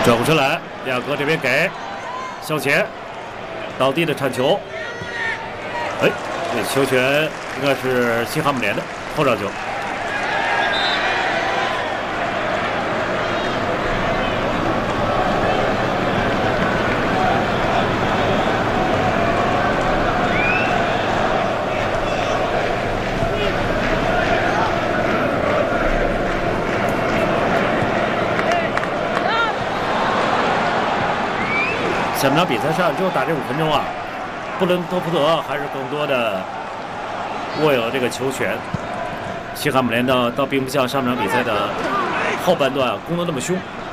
转过身来，两个这边给向前倒地的铲球，哎，这球权应该是西汉姆联的后场球。下半场比赛上就打这5分钟啊，布伦特福德还是更多的握有这个球权。西汉姆联倒并不像上半场比赛的后半段攻得那么凶。